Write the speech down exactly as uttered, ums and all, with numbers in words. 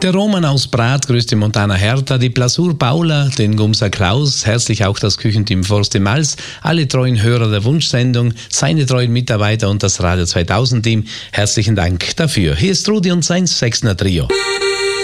Der Roman aus Brat grüßt die Montana Hertha, die Blasur Paula, den Gumser Klaus, herzlich auch das Küchenteam Forst im Mals, alle treuen Hörer der Wunschsendung, seine treuen Mitarbeiter und das Radio zweitausend Team. Herzlichen Dank dafür. Hier ist Rudi und sein Sechsner Trio.